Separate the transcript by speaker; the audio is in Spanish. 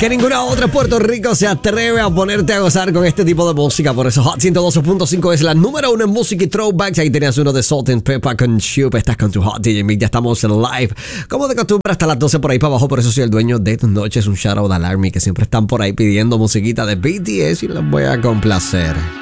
Speaker 1: que ninguna otra en Puerto Rico se atreve a ponerte a gozar con este tipo de música. Por eso Hot 112.5 es la número uno en música y throwbacks. Ahí tenías uno de Salt and Pepper con Shoop. Estás con tu Hot DJ Mix. Ya estamos en live, como de costumbre, hasta las 12 por ahí para abajo. Por eso soy el dueño de tus noches. Un shout out al Army, que siempre están por ahí pidiendo musiquita de BTS y los voy a complacer.